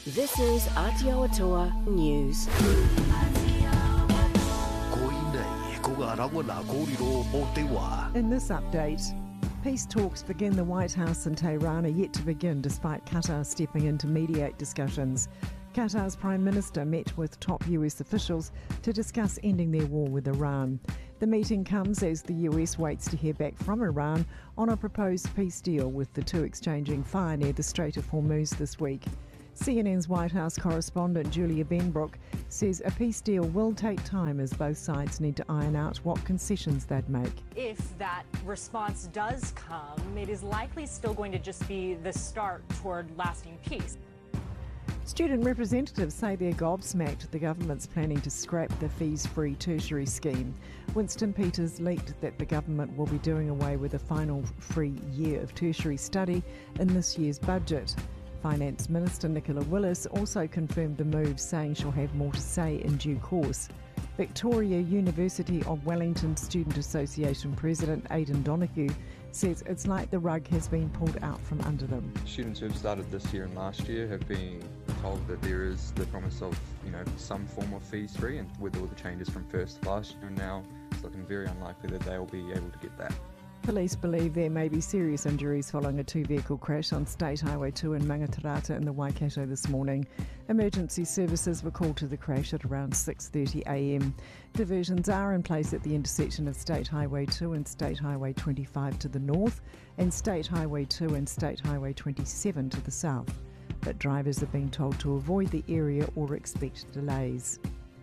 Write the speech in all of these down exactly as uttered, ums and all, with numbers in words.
This is Aotearoa News. In this update, peace talks begin. The White House in Tehran are yet to begin despite Qatar stepping in to mediate discussions. Qatar's Prime Minister met with top U S officials to discuss ending their war with Iran. The meeting comes as the U S waits to hear back from Iran on a proposed peace deal, with the two exchanging fire near the Strait of Hormuz this week. C N N's White House correspondent Julia Benbrook says a peace deal will take time as both sides need to iron out what concessions they'd make. If that response does come, it is likely still going to just be the start toward lasting peace. Student representatives say they're gobsmacked the government's planning to scrap the fees-free tertiary scheme. Winston Peters leaked that the government will be doing away with a final free year of tertiary study in this year's budget. Finance Minister Nicola Willis also confirmed the move, saying she'll have more to say in due course. Victoria University of Wellington Student Association President Aidan Donoghue says it's like the rug has been pulled out from under them. Students who have started this year and last year have been told that there is the promise of, you know, some form of fees free, and with all the changes from first to last year, now it's looking very unlikely that they will be able to get that. Police believe there may be serious injuries following a two-vehicle crash on State Highway two in Mangatarata in the Waikato this morning. Emergency services were called to the crash at around six thirty a m. Diversions are in place at the intersection of State Highway two and State Highway twenty-five to the north, and State Highway two and State Highway twenty-seven to the south. But drivers have been told to avoid the area or expect delays.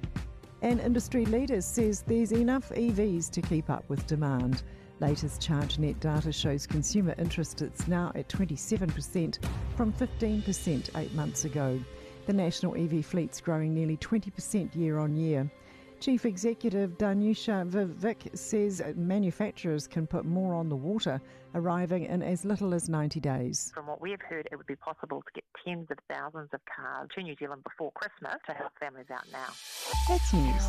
And industry leaders says there's enough E Vs to keep up with demand. Latest ChargeNet data shows consumer interest is now at twenty-seven percent from fifteen percent eight months ago. The national E V fleet's growing nearly twenty percent year on year. Chief Executive Danusha Vivek says manufacturers can put more on the water, arriving in as little as ninety days. From what we have heard, it would be possible to get tens of thousands of cars to New Zealand before Christmas to help families out now. That's news.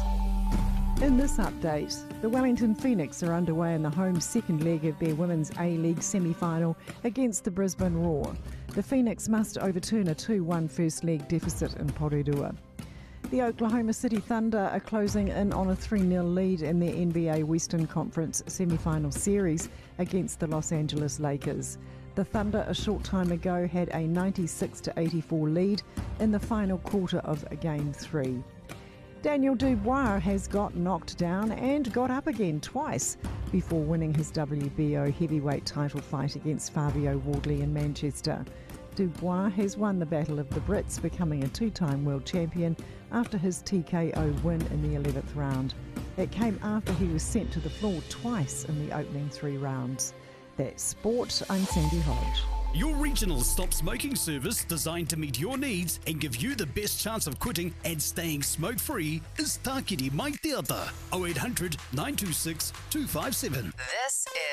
In this update, the Wellington Phoenix are underway in the home second leg of their Women's A-League semi-final against the Brisbane Roar. The Phoenix must overturn a two one first leg deficit in Porirua. The Oklahoma City Thunder are closing in on a three nil lead in their N B A Western Conference semi-final series against the Los Angeles Lakers. The Thunder a short time ago had a ninety-six to eighty-four lead in the final quarter of Game three. Daniel Dubois has got knocked down and got up again twice before winning his W B O heavyweight title fight against Fabio Wardley in Manchester. Dubois has won the Battle of the Brits, becoming a two-time world champion after his T K O win in the eleventh round. It came after he was sent to the floor twice in the opening three rounds. That's sport. I'm Sandy Hodge. Your regional stop smoking service designed to meet your needs and give you the best chance of quitting and staying smoke-free is Tākiri Mai Te Ata, oh eight hundred nine two six two five seven. This is